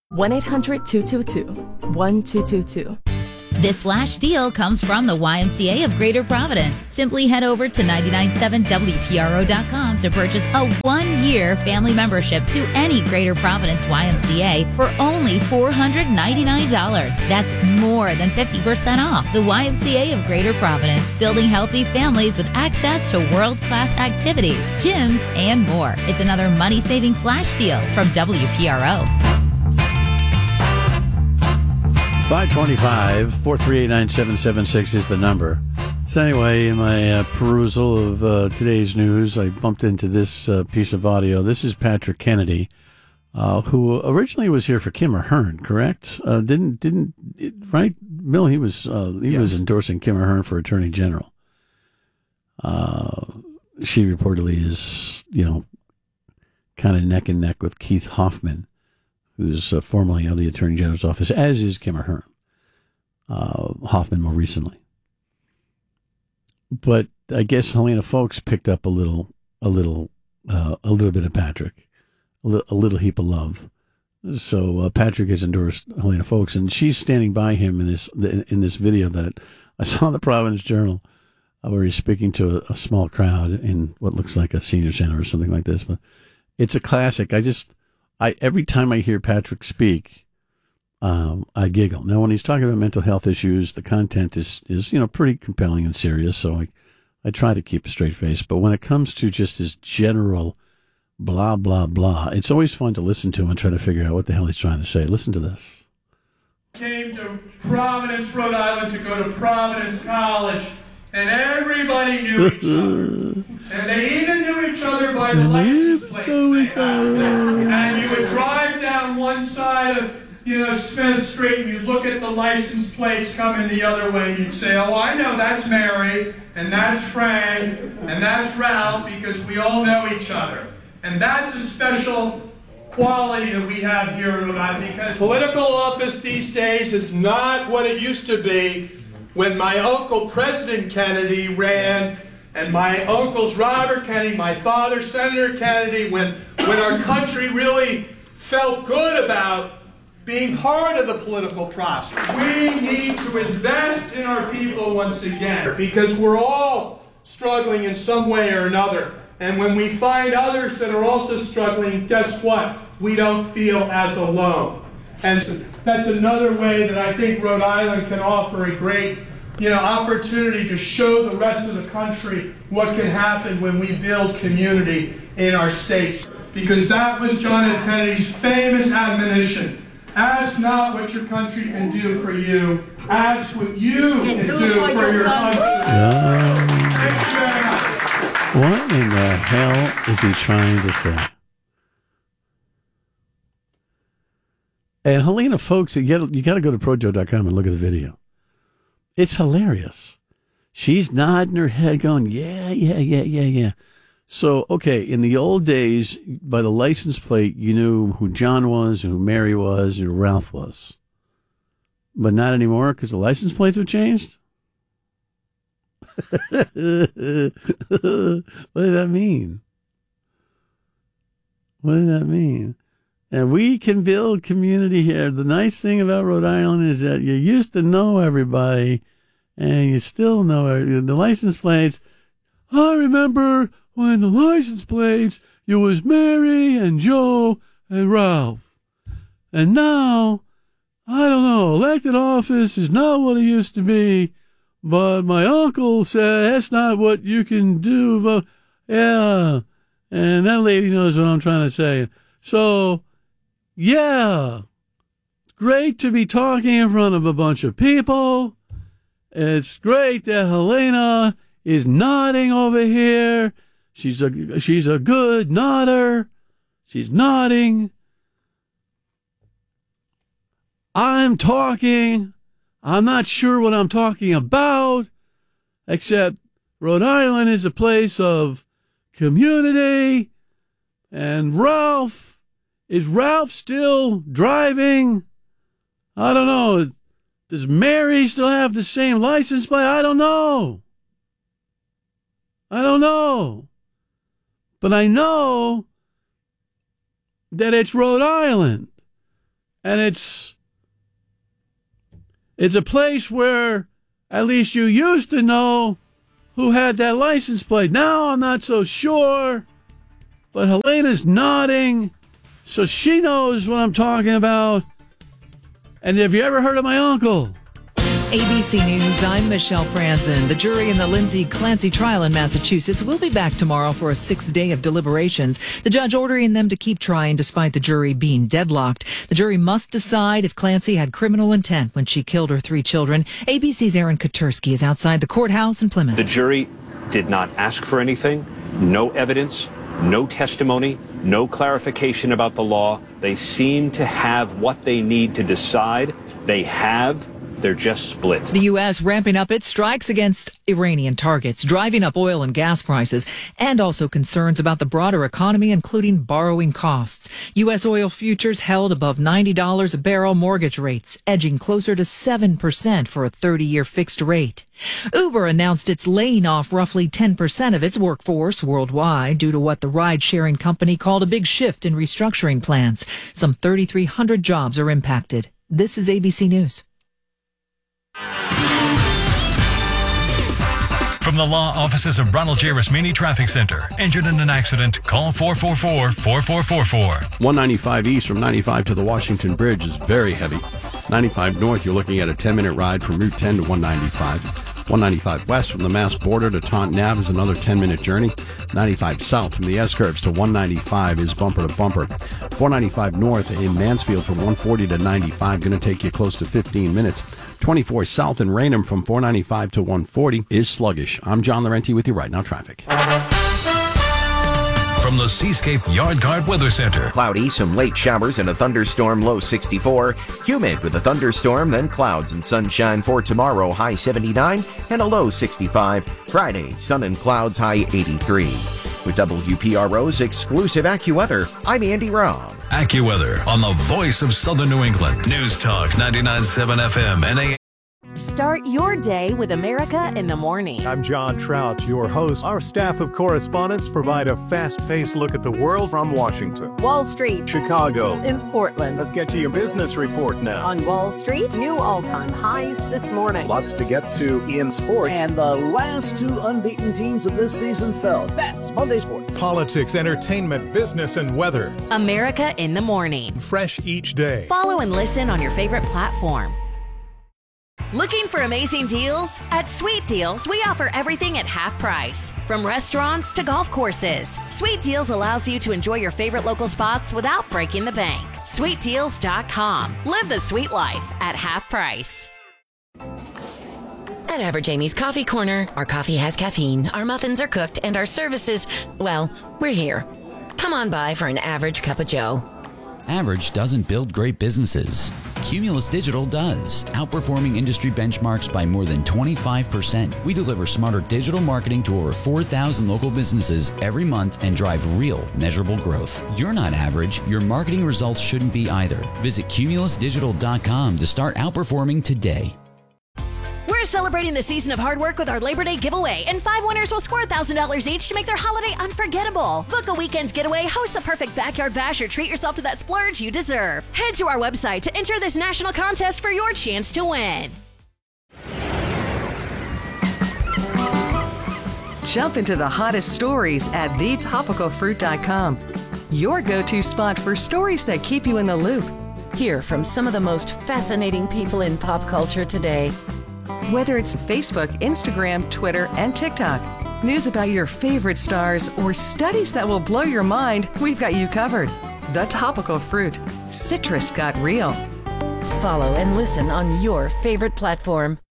1-800-222-1222. This flash deal comes from the YMCA of Greater Providence. Simply head over to 997WPRO.com to purchase a 1-year family membership to any Greater Providence YMCA for only $499. That's more than 50% off. The YMCA of Greater Providence, building healthy families with access to world-class activities, gyms, and more. It's another money-saving flash deal from WPRO. 525-438-9776 is the number. So anyway, in my perusal of today's news, I bumped into this piece of audio. This is Patrick Kennedy, who originally was here for Kim Ahern, correct? Didn't right, Bill? He was endorsing Kim Ahern for Attorney General. She reportedly is, kind of neck and neck with Keith Hoffman, who's formerly of the Attorney General's office, as is Kim Ahern. Hoffman more recently. But I guess Helena Foulkes picked up a little bit of Patrick, a little heap of love. So Patrick has endorsed Helena Foulkes, and she's standing by him in this video that I saw in the Providence Journal, where he's speaking to a small crowd in what looks like a senior center or something like this. But it's a classic. Every time I hear Patrick speak, I giggle. Now, when he's talking about mental health issues, the content is pretty compelling and serious, so I try to keep a straight face. But when it comes to just his general blah, blah, blah, it's always fun to listen to him and try to figure out what the hell he's trying to say. Listen to this. Came to Providence, Rhode Island to go to Providence College, and everybody knew each other. And they even knew each other by the license plates they had. And you would drive down one side of, Smith Street, and you'd look at the license plates coming the other way, and you'd say, oh, I know that's Mary, and that's Frank, and that's Ralph, because we all know each other. And that's a special quality that we have here in Rhode Island, because political office these days is not what it used to be when my uncle, President Kennedy, ran, and my uncles, Robert Kennedy, my father, Senator Kennedy, when our country really felt good about being part of the political process. We need to invest in our people once again, because we're all struggling in some way or another. And when we find others that are also struggling, guess what? We don't feel as alone. And so that's another way that I think Rhode Island can offer a great opportunity to show the rest of the country what can happen when we build community in our states. Because that was John F. Kennedy's famous admonition. Ask not what your country can do for you. Ask what you can do for your country. Thank you very much. What in the hell is he trying to say? And Helena Foulkes, you got to go to projo.com and look at the video. It's hilarious. She's nodding her head going, yeah. So, okay, in the old days, by the license plate, you knew who John was, who Mary was, and who Ralph was. But not anymore because the license plates have changed? What does that mean? What does that mean? And we can build community here. The nice thing about Rhode Island is that you used to know everybody, and you still know the license plates. I remember when the license plates, it was Mary and Joe and Ralph. And now, I don't know, elected office is not what it used to be, but my uncle said that's not what you can do. But yeah, and that lady knows what I'm trying to say. So, yeah, it's great to be talking in front of a bunch of people. It's great that Helena is nodding over here. She's a good nodder. She's nodding. I'm talking. I'm not sure what I'm talking about, except Rhode Island is a place of community. And Ralph, is Ralph still driving? I don't know. Does Mary still have the same license plate? I don't know. But I know that it's Rhode Island. And it's a place where at least you used to know who had that license plate. Now I'm not so sure, but Helena's nodding, so she knows what I'm talking about. And have you ever heard of my uncle? ABC News, I'm Michelle Franzen. The jury in the Lindsay Clancy trial in Massachusetts will be back tomorrow for a 6th day of deliberations. The judge ordering them to keep trying despite the jury being deadlocked. The jury must decide if Clancy had criminal intent when she killed her 3 children. ABC's Aaron Katersky is outside the courthouse in Plymouth. The jury did not ask for anything, no evidence, no testimony, no clarification about the law. They seem to have what they need to decide. They have. They're just split. The U.S. ramping up its strikes against Iranian targets, driving up oil and gas prices, and also concerns about the broader economy, including borrowing costs. U.S. oil futures held above $90 a barrel, mortgage rates edging closer to 7% for a 30-year fixed rate. Uber announced it's laying off roughly 10% of its workforce worldwide due to what the ride-sharing company called a big shift in restructuring plans. Some 3,300 jobs are impacted. This is ABC News. From the law offices of Ronald J. Rasmini Traffic Center. Injured in an accident? Call 444-4444. 195 east from 95 to the Washington Bridge is very heavy. 95 north, you're looking at a 10-minute ride from Route 10 to 195. 195 west from the Mass border to Taunton Ave is another 10-minute journey. 95 south from the S-curves to 195 is bumper to bumper. 495 north in Mansfield from 140 to 95 going to take you close to 15 minutes. 24 south in Raynham from 495 to 140 is sluggish. I'm John Laurenti with you right now. Traffic. From the Seascape Yard Guard Weather Center. Cloudy, some late showers and a thunderstorm, low 64. Humid with a thunderstorm, then clouds and sunshine for tomorrow, high 79 and a low 65. Friday, sun and clouds, high 83. With WPRO's exclusive AccuWeather, I'm Andy Robb. AccuWeather on the voice of Southern New England. News Talk 99.7 FM and AM. Start your day with America in the Morning. I'm John Trout, your host. Our staff of correspondents provide a fast-paced look at the world from Washington, Wall Street, Chicago, in Portland. Let's get to your business report now. On Wall Street, new all-time highs this morning. Lots to get to in sports. And the last 2 unbeaten teams of this season fell. That's Monday Sports. Politics, entertainment, business, and weather. America in the Morning. Fresh each day. Follow and listen on your favorite platform. Looking for amazing deals? At Sweet Deals, we offer everything at half price. From restaurants to golf courses, Sweet Deals allows you to enjoy your favorite local spots without breaking the bank. SweetDeals.com. Live the sweet life at half price. At Average Amy's Coffee Corner, our coffee has caffeine, our muffins are cooked, and our services, well, we're here. Come on by for an average cup of joe. Average doesn't build great businesses. Cumulus Digital does, outperforming industry benchmarks by more than 25%. We deliver smarter digital marketing to over 4,000 local businesses every month and drive real, measurable growth. You're not average. Your marketing results shouldn't be either. Visit cumulusdigital.com to start outperforming today. We're celebrating the season of hard work with our Labor Day giveaway, and 5 winners will score $1,000 each to make their holiday unforgettable. Book a weekend getaway, host the perfect backyard bash, or treat yourself to that splurge you deserve. Head to our website to enter this national contest for your chance to win. Jump into the hottest stories at thetopicalfruit.com. Your go-to spot for stories that keep you in the loop. Hear from some of the most fascinating people in pop culture today. Whether it's Facebook, Instagram, Twitter, and TikTok, news about your favorite stars, or studies that will blow your mind, we've got you covered. The Topical Fruit. Citrus got real. Follow and listen on your favorite platform.